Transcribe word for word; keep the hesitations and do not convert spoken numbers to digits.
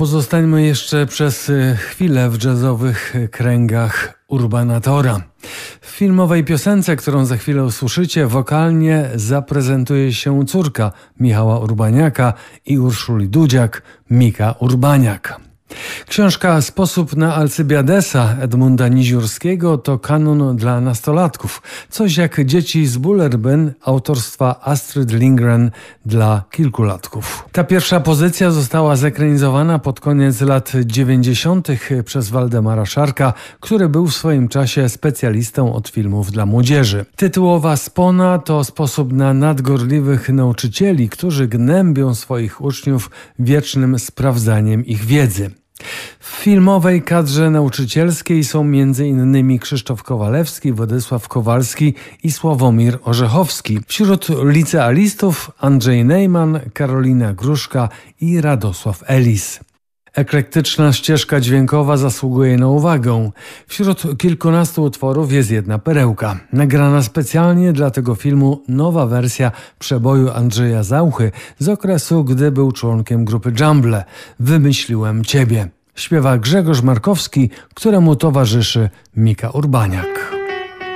pozostańmy jeszcze przez chwilę w jazzowych kręgach Urbanatora. W filmowej piosence, którą za chwilę usłyszycie, wokalnie zaprezentuje się córka Michała Urbaniaka i Urszuli Dudziak, Mika Urbaniak. Książka Sposób na Alcybiadesa Edmunda Niziurskiego to kanon dla nastolatków. Coś jak Dzieci z Bullerbyn autorstwa Astrid Lindgren dla kilkulatków. Ta pierwsza pozycja została zekranizowana pod koniec lat dziewięćdziesiątych przez Waldemara Szarka, który był w swoim czasie specjalistą od filmów dla młodzieży. Tytułowa spona to sposób na nadgorliwych nauczycieli, którzy gnębią swoich uczniów wiecznym sprawdzaniem ich wiedzy. W filmowej kadrze nauczycielskiej są między innymi Krzysztof Kowalewski, Władysław Kowalski i Sławomir Orzechowski. Wśród licealistów Andrzej Neyman, Karolina Gruszka i Radosław Elis. Eklektyczna ścieżka dźwiękowa zasługuje na uwagę. Wśród kilkunastu utworów jest jedna perełka. Nagrana specjalnie dla tego filmu nowa wersja przeboju Andrzeja Zauchy z okresu, gdy był członkiem grupy Jumble. Wymyśliłem Ciebie. Śpiewa Grzegorz Markowski, któremu towarzyszy Mika Urbaniak.